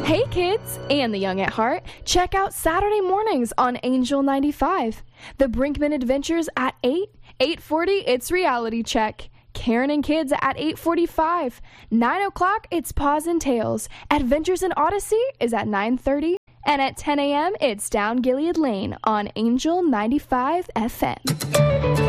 Hey kids and the young at heart, check out Saturday mornings on Angel 95. The Brinkman Adventures at 8, 8:40 it's Reality Check. Karen and Kids at 8:45. 9 o'clock it's Paws and Tails. Adventures in Odyssey is at 9:30. And at 10 a.m. it's Down Gilead Lane on Angel 95 FM.